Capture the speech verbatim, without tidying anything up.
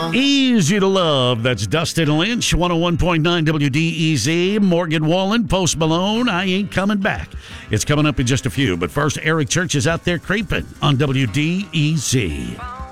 song. Easy to Love. That's Dustin Lynch, one oh one point nine W D E Z. Morgan Wallen, Post Malone, I Ain't Coming Back. It's coming up in just a few, but first, Eric Church is out there creeping on W D E Z.